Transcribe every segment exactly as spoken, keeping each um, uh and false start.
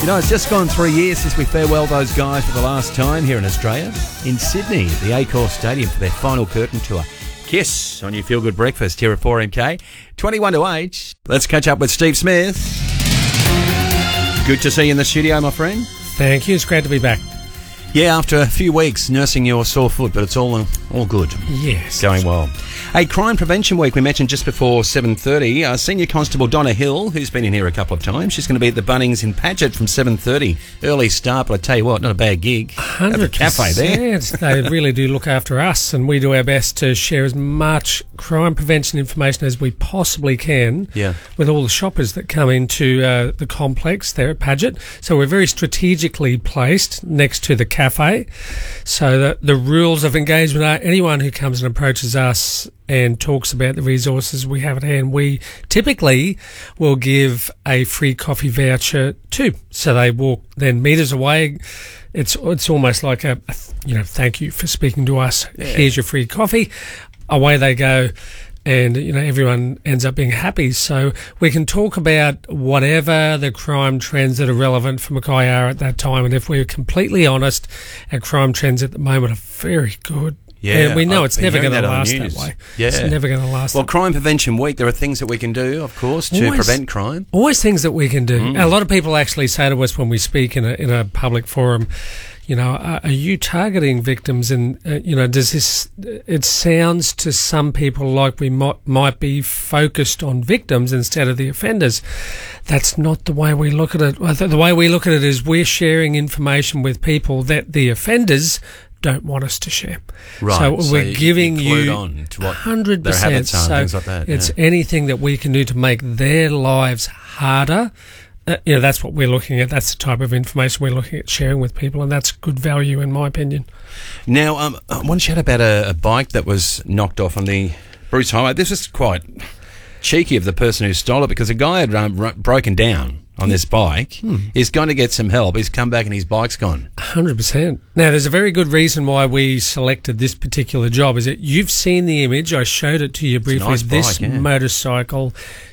You know, it's just gone three years since we farewelled those guys for the last time here in Australia. In Sydney, the Accor Stadium for their final curtain tour. Kiss on your Feel Good Breakfast here at four M K. twenty-one to eight. Let's catch up with Steve Smith. Good to see you in the studio, my friend. Thank you. It's great to be back. Yeah, after a few weeks nursing your sore foot, but it's all uh, all good. Yes. Going well. Hey, Crime Prevention Week, we mentioned just before seven thirty. Uh, Senior Constable Donna Hill, who's been in here a couple of times, she's going to be at the Bunnings in Paget from seven thirty. Early start, but I tell you what, not a bad gig. one hundred percent. Have a cafe there. They really do look after us, and we do our best to share as much crime prevention information as we possibly can Yeah. with all the shoppers that come into uh, the complex there at Paget. So we're very strategically placed next to the cafe, so that the rules of engagement are anyone who comes and approaches us and talks about the resources we have at hand, we typically will give a free coffee voucher to. So they walk then meters away. It's it's almost like a, a you know, thank you for speaking to us. Yeah. Here's your free coffee. Away they go. And, you know, everyone ends up being happy. So we can talk about whatever the crime trends that are relevant for Mackay are at that time. And if we're completely honest, our crime trends at the moment are very good. Yeah, and we know I've it's been never hearing going to that on last news. that way. Yeah. It's never going to last Well, that Crime Prevention Week, there are things that we can do, of course, to Always. prevent crime. Always things that we can do. Mm. A lot of people actually say to us when we speak in a in a public forum, you know, are, are you targeting victims? And, uh, you know, does this, it sounds to some people like we might, might be focused on victims instead of the offenders. That's not the way we look at it. I think the way we look at it is we're sharing information with people that the offenders don't want us to share. Right. So, So we're you giving include you on to what one hundred percent. their habits are and so things like that, it's yeah. anything that we can do to make their lives harder. Uh, you know, that's what we're looking at. That's the type of information we're looking at sharing with people, and that's good value in my opinion. Now, um, I want to chat about a, a bike that was knocked off on the Bruce Highway. This was quite cheeky of the person who stole it, because a guy had um, r- broken down on this bike. Hmm. He's going to get some help. He's come back and his bike's gone. one hundred percent. Now, there's a very good reason why we selected this particular job. Is that you've seen the image. I showed it to you briefly. Nice this bike, yeah. motorcycle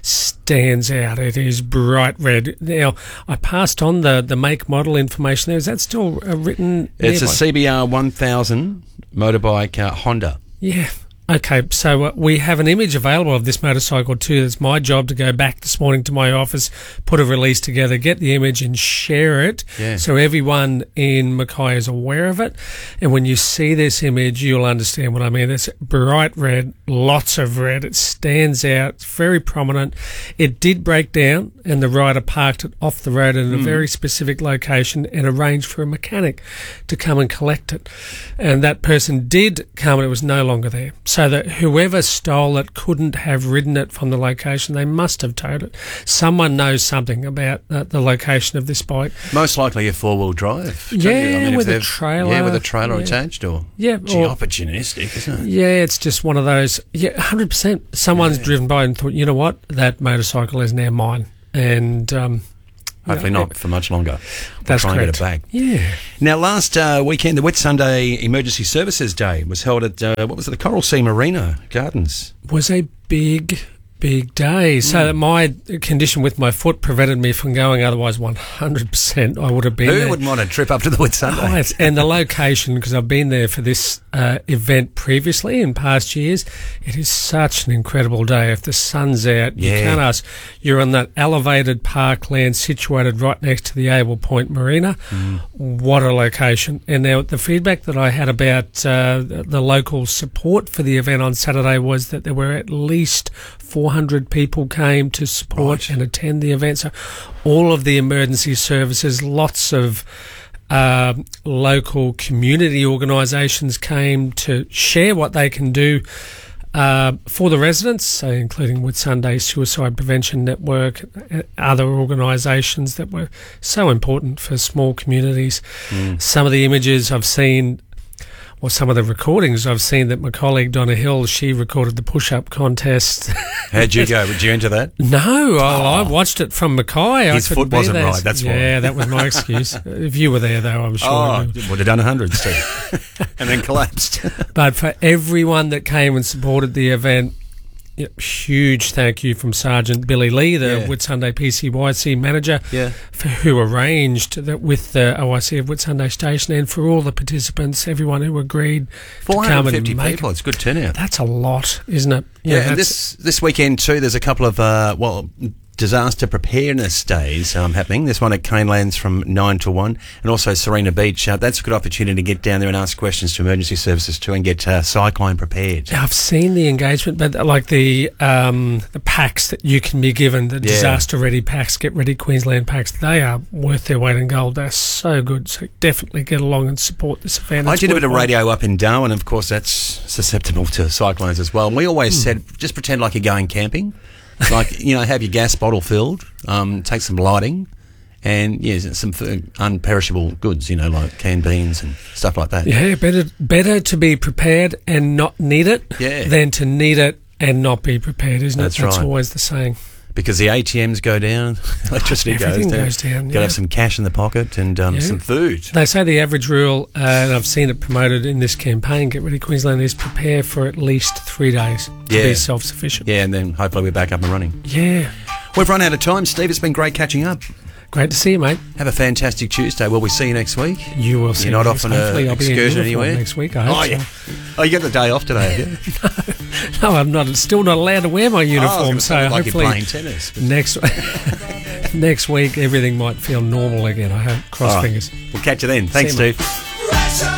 stands out. It is bright red. Now, I passed on the, the make model information there. Is that still uh, written? It's nearby? a C B R one thousand motorbike uh, Honda. Yeah. Okay, so uh, we have an image available of this motorcycle too. It's my job to go back this morning to my office, put a release together, get the image and share it, Yeah. so everyone in Mackay is aware of it. And when you see this image, you'll understand what I mean. It's bright red, lots of red. It stands out. It's very prominent. It did break down, and the rider parked it off the road in a Mm. very specific location and arranged for a mechanic to come and collect it. And that person did come, and it was no longer there. So that whoever stole it couldn't have ridden it from the location. They must have towed it. Someone knows something about uh, the location of this bike. Most likely a four-wheel drive. don't Yeah, you? I mean, if with a they've- trailer. Yeah, with a trailer Yeah. attached, or Yeah, gee, or- opportunistic, isn't it? Yeah, it's just one of those. Yeah, one hundred percent. Someone's Yeah. driven by and thought, you know what, that motorcycle is now mine. And um, Hopefully you know, not for much longer. We'll That's try correct. and get it back. Yeah. Now, last uh, weekend, the Whitsunday Emergency Services Day was held at, uh, what was it, the Coral Sea Marina Gardens. Was a big, big day. So Mm. that my condition with my foot prevented me from going. Otherwise, one hundred percent I would have been Who there. wouldn't want to trip up to the Whitsunday? Oh, it's- and the location, because I've been there for this uh, event previously in past years, it is such an incredible day. If the sun's out, you Yeah. can't ask. You're on that elevated parkland situated right next to the Able Point Marina. Mm. What a location. And now the feedback that I had about uh, the local support for the event on Saturday was that there were at least four hundred people came to support Right. and attend the event. So all of the emergency services, lots of uh, local community organisations came to share what they can do uh, for the residents, so including Whitsunday Suicide Prevention Network, uh, other organisations that were so important for small communities. Mm. Some of the images I've seen, or some of the recordings I've seen, that my colleague Donna Hill, she recorded the push-up contest. How'd you go? Did you enter that? No, I, I Oh. watched it from Mackay. His I couldn't foot be wasn't there. right, that's why. Yeah, that was my excuse. If you were there, though, I'm sure. Oh, you would have done a hundred, Steve. And then collapsed. But for everyone that came and supported the event, Yep, huge thank you from Sergeant Billy Lee, the Yeah. Whitsunday P C Y C manager, Yeah. for, who arranged that with the O I C of Whitsunday Station, and for all the participants, everyone who agreed to come and 450 make people. It's a good turnout. That's a lot, isn't it? Yeah, and that's- this this weekend too. There's a couple of uh, well disaster preparedness days um, happening. There's one at Canelands from nine to one, and also Serena Beach. Uh, that's a good opportunity to get down there and ask questions to emergency services too, and get uh, cyclone prepared. I've seen the engagement, but like the um, the packs that you can be given, the Yeah. disaster ready packs, get ready Queensland packs, they are worth their weight in gold. They're so good. So definitely get along and support this event. I It's did a bit of worthwhile. radio up in Darwin, of course that's susceptible to cyclones as well. And we always said, just pretend like you're going camping. Like, you know, have your gas bottle filled, um, take some lighting, and, yeah, some food, unperishable goods, you know, like canned beans and stuff like that. Yeah, better better to be prepared and not need it Yeah. than to need it and not be prepared, isn't That's it? That's right. always the saying. Because the A T Ms go down, electricity Everything goes down. goes down, Got to yeah. have some cash in the pocket and um, Yeah. some food. They say the average rule, uh, and I've seen it promoted in this campaign, Get Ready Queensland, is prepare for at least three days to Yeah. be self-sufficient. Yeah, and then hopefully we're back up and running. Yeah. We've run out of time, Steve. It's been great catching up. Great to see you, mate. Have a fantastic Tuesday. Will we see you next week? You will see You're not me off next- on hopefully an I'll be in excursion uniform anywhere? next week, I hope Oh, so. yeah. Oh, you got the day off today, have you? No, I'm not. Still not allowed to wear my Oh, I was uniform, gonna so say, like hopefully you're playing tennis. but- next next week everything might feel normal again. I hope. Cross All right. fingers. We'll catch you then. Thanks, See you, mate. Steve.